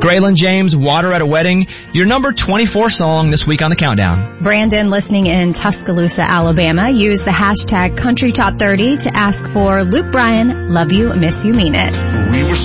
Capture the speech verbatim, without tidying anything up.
Graylin James, Water at a Wedding, your number twenty-four song this week on the countdown. Brandon, listening in Tuscaloosa, Alabama, used the hashtag Country Top thirty to ask for Luke Bryan, Love You, Miss You, Mean It. We were